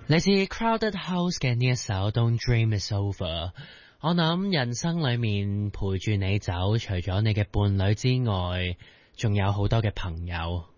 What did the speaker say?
嚟自 Crowded House 嘅呢一首 Don't Dream It's Over， 我諗人生裏面陪住你走，除咗你嘅伴侶之外，仲有好多嘅朋友。